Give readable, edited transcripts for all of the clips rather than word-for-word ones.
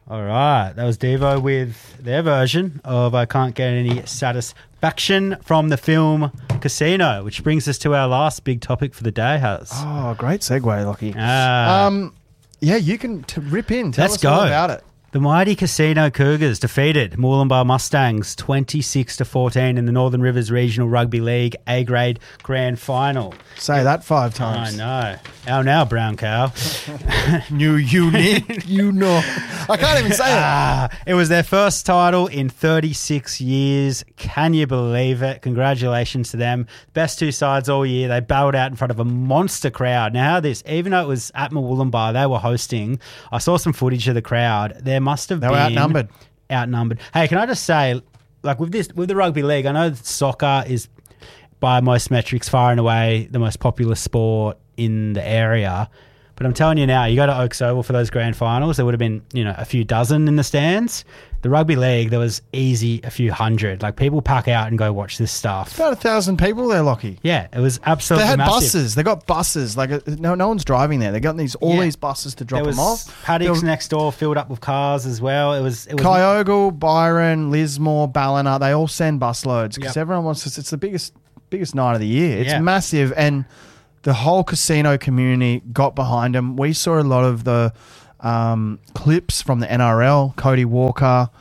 All right. That was Devo with their version of I Can't Get Any Satisfaction from the film Casino, which brings us to our last big topic for the day, Haz. Oh, great segue, Lockie. Yeah, you can rip in. Tell us all about it. The mighty Casino Cougars defeated Moolumbar Mustangs 26-14 in the Northern Rivers Regional Rugby League A-grade Grand Final. Say that 5 times. I know. How now, brown cow? New unit, you know. I can't even say it. It was their first title in 36 years. Can you believe it? Congratulations to them. Best 2 sides all year. They battled out in front of a monster crowd. Now, how this, even though it was at Moolumbar, they were hosting. I saw some footage of the crowd. They were outnumbered. Hey, can I just say, like with the rugby league, I know that soccer is by most metrics far and away the most popular sport in the area. But I'm telling you now, you go to Oaks Oval for those grand finals, there would have been, a few dozen in the stands. The rugby league, there was easy a few hundred. Like, people pack out and go watch this stuff. About 1,000 people there, Lockie. Yeah, it was absolutely massive. They had buses. They got buses. Like, no one's driving there. They got these buses to drop them off. Paddocks next door filled up with cars as well. It was Kyogle, Byron, Lismore, Ballina. They all send busloads because everyone wants to. It's the biggest night of the year. It's massive, and the whole Casino community got behind them. We saw a lot of the clips from the NRL, Cody Walker,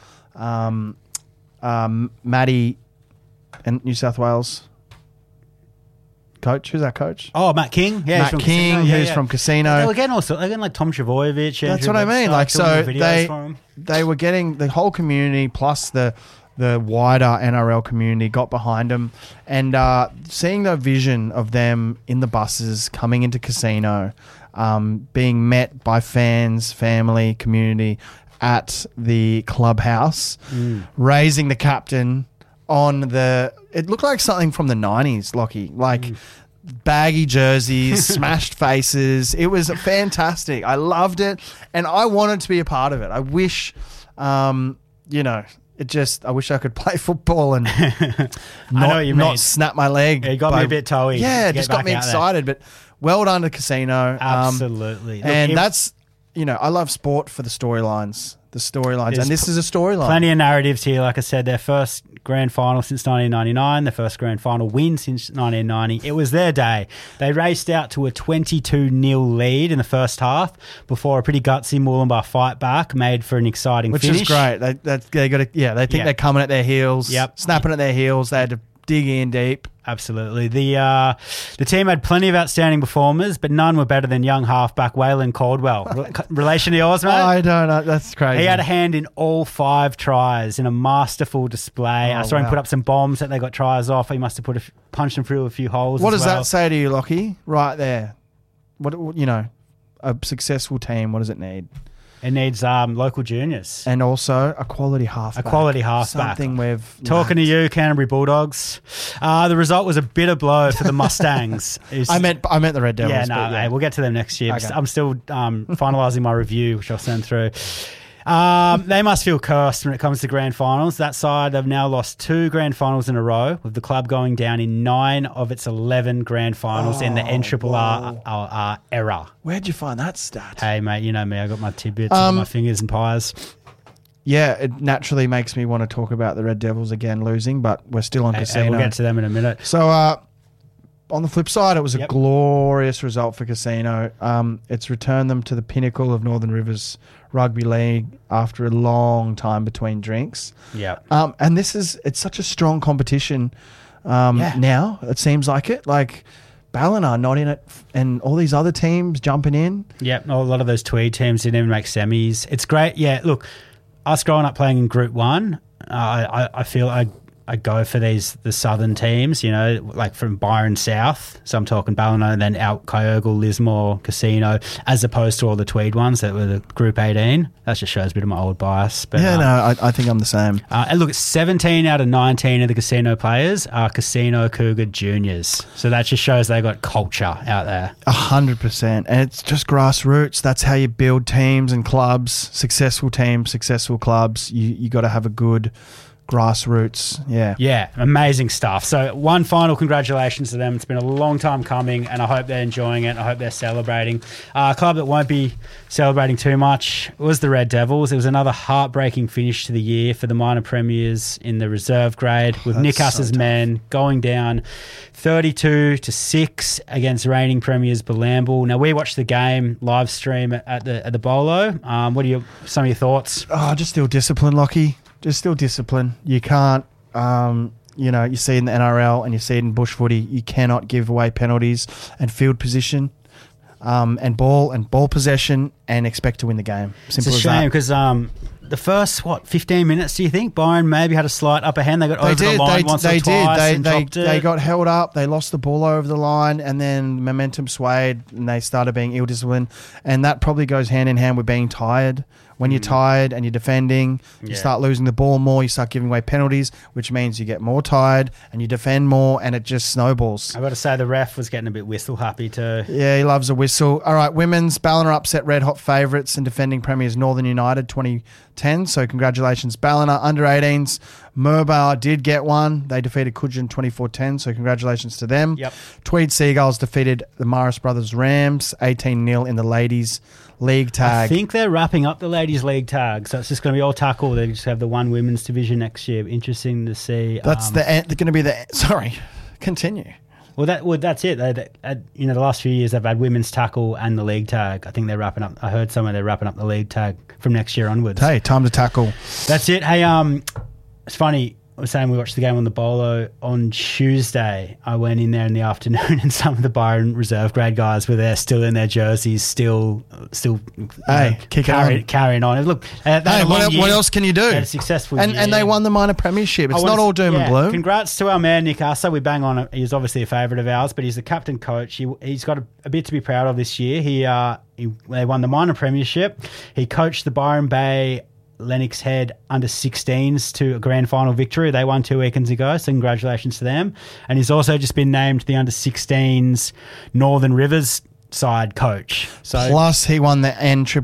Matty, and New South Wales coach. Who's our coach? Oh, Matt King. Yeah, Matt King, who's from Casino. They were getting like Tom Trbojevic. That's what I mean. Like, so they were getting the whole community plus the wider NRL community got behind them, and seeing the vision of them in the buses coming into Casino, being met by fans, family, community at the clubhouse, raising the captain on it looked like something from the 90s, Lockie, like baggy jerseys, smashed faces. It was fantastic. I loved it, and I wanted to be a part of it. I wish, I wish I could play football and not snap my leg. It got me a bit toey. Yeah, it just got me excited. But well done to Casino. Absolutely. That's, I love sport for the storylines. And this is a storyline. Plenty of narratives here. Like I said, their first grand final since 1999, their first grand final win since 1990. It was their day. They raced out to a 22-0 lead in the first half before a pretty gutsy Moolumbar fight back made for an exciting finish. Which is great. They think they're coming at their heels, snapping at their heels. They had to dig in deep. Absolutely. The team had plenty of outstanding performers, but none were better than young halfback Waylon Caldwell. Relation to yours, mate? I don't know. That's crazy. He had a hand in all 5 tries in a masterful display. I saw him put up some bombs that they got tries off. He must have punched them through a few holes. What does that say to you, Lockie? Right there. What a successful team, what does it need? It needs local juniors. And also a quality halfback. Something we've talking to you, Canterbury Bulldogs. The result was a bitter blow for the Mustangs. I meant the Red Devils. Hey, we'll get to them next year. Okay. I'm still finalising my review, which I'll send through. They must feel cursed when it comes to grand finals. That side, they've now lost 2 grand finals in a row, with the club going down in 9 of its 11 grand finals in the NRRR era. Where'd you find that stat? Hey, mate, you know me. I got my tidbits and my fingers and pies. Yeah, it naturally makes me want to talk about the Red Devils again losing, but we're still on Casino. We'll get to them in a minute. So, on the flip side, it was a glorious result for Casino. It's returned them to the pinnacle of Northern Rivers Rugby League after a long time between drinks. Yeah. And it's such a strong competition now, it seems like it. Like, Ballina not in it, and all these other teams jumping in. Yeah, a lot of those Tweed teams didn't even make semis. It's great. Yeah, look, us growing up playing in Group 1, I feel I go for the southern teams, like from Byron South. So I'm talking Ballina, and then out Kyogle, Lismore, Casino, as opposed to all the Tweed ones that were the Group 18. That just shows a bit of my old bias. But, I think I'm the same. And look, 17 out of 19 of the Casino players are Casino Cougar juniors. So that just shows they got culture out there. 100%. And it's just grassroots. That's how you build teams and clubs, successful teams, successful clubs. You got to have a good grassroots. Yeah, amazing stuff. So one final congratulations to them. It's been a long time coming, and I hope they're enjoying it. I hope they're celebrating. A club that won't be celebrating too much was the Red Devils. It was another heartbreaking finish to the year for the minor premiers in the reserve grade, with Newcastle's men going down 32-6 against reigning premiers Bilambil. Now, we watched the game live stream at the Bolo. What are some of your thoughts? Just still discipline, Lockie. Just still discipline. You can't, you see it in the NRL and you see it in bush footy. You cannot give away penalties and field position and ball possession and expect to win the game. Simple as that. It's a shame because the first 15 minutes, do you think Byron maybe had a slight upper hand? They got over the line once or twice and dropped it. They got held up. They lost the ball over the line, and then momentum swayed, and they started being ill-disciplined. And that probably goes hand in hand with being tired. When you're tired and you're defending, you start losing the ball more, you start giving away penalties, which means you get more tired and you defend more, and it just snowballs. I've got to say the ref was getting a bit whistle-happy too. Yeah, he loves a whistle. All right, women's, Ballina upset red-hot favourites and defending premiers Northern United 2010, so congratulations, Ballina. Under-18s, Murbar did get one. They defeated Coogin 24-10, so congratulations to them. Yep. Tweed Seagulls defeated the Morris Brothers Rams 18-0 in the ladies' league tag. I think they're wrapping up the ladies' league tag, so it's just going to be all tackle. They just have the one women's division next year. Interesting to see. That's they're going to be the. Sorry, continue. Well, that's it. The last few years they've had women's tackle and the league tag. I think they're wrapping up. I heard somewhere they're wrapping up the league tag from next year onwards. Hey, time to tackle. That's it. Hey, it's funny. I was saying we watched the game on the Bolo on Tuesday. I went in there in the afternoon, and some of the Byron reserve grade guys were there, still in their jerseys, still carrying on. Look, what else can you do? A successful year. And they won the minor premiership. It's not all doom and gloom. Congrats to our man Nick Assa. We bang on it. He's obviously a favourite of ours, but he's the captain coach. He's got a bit to be proud of this year. They won the minor premiership. He coached the Byron Bay Lennox Head under-16s to a grand final victory. They won 2 weekends ago, so congratulations to them. And he's also just been named the under-16s Northern Rivers side coach. Plus, he won the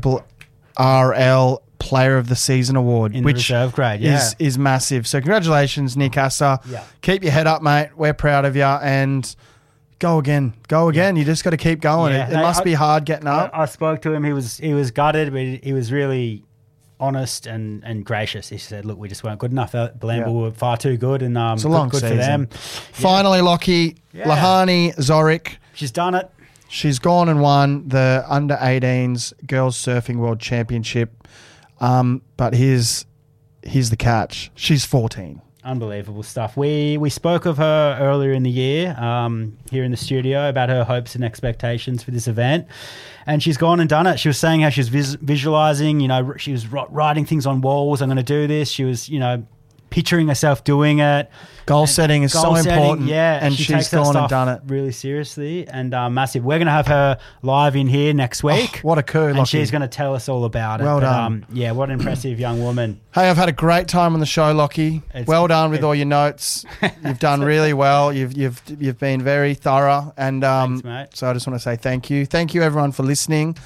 NRRL Player of the Season award, in which the reserve grade, is massive. So congratulations, Nick Assa. Yeah. Keep your head up, mate. We're proud of you, and go again. Yeah. You just got to keep going. Yeah. It must be hard getting up. I spoke to him. He was gutted, but he was really honest and gracious. He said, look, we just weren't good enough. Bilambil were far too good, and it's a long good season for them. Finally, Lockie, Lahani Zorik. She's done it. She's gone and won the under-18s Girls Surfing World Championship. But here's the catch. She's 14. Unbelievable stuff. We spoke of her earlier in the year here in the studio about her hopes and expectations for this event, and she's gone and done it. She was saying how she was visualizing, she was writing things on walls. I'm going to do this. She was, picturing herself doing it. Goal setting is so important. Yeah, and she's gone and done it really seriously and massive. We're going to have her live in here next week. What a coup! And she's going to tell us all about it. Well done. What an impressive young woman. Hey, I've had a great time on the show, Lockie. Well done with all your notes. You've done really well. You've been very thorough, and thanks, mate. So I just want to say thank you. Thank you, everyone, for listening,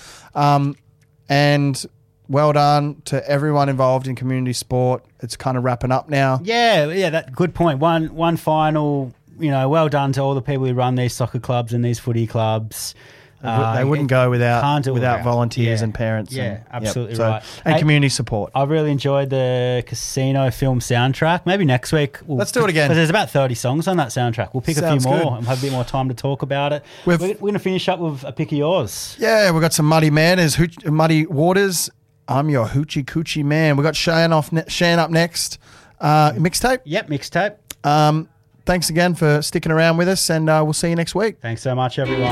and well done to everyone involved in community sport. It's kind of wrapping up now. Yeah, that good point. One final, well done to all the people who run these soccer clubs and these footy clubs. They wouldn't go without volunteers and parents. Yeah, absolutely right. And community support. I really enjoyed the Casino film soundtrack. Maybe next week let's do it again. Because there's about 30 songs on that soundtrack. We'll pick a few more and have a bit more time to talk about it. We're going to finish up with a pick of yours. Yeah, we've got some Muddy Manners, Muddy Waters. I'm your hoochie coochie man. We got Shane up next. Mixtape. Yep, mixtape. Thanks again for sticking around with us, and we'll see you next week. Thanks so much, everyone.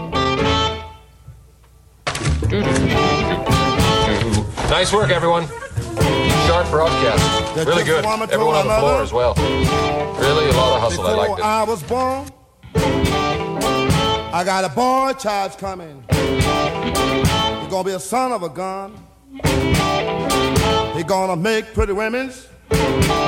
Nice work, everyone. Sharp broadcast. Really good. Everyone on the floor as well. Really a lot of hustle. I liked it. I was born, I got a boy child coming. He's gonna be a son of a gun. He's gonna make pretty women's